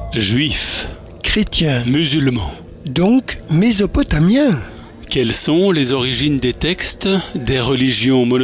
Juifs, Chrétiens, musulmans. donc mésopotamiens. Quelles sont les origines des textes des religions monothéistes ?